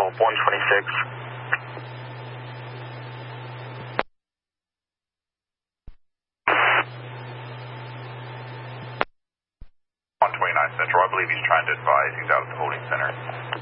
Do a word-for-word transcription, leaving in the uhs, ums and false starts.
Central, one twenty-six. one twenty-nine Central, I believe he's trying to advise. He's out at the holding center.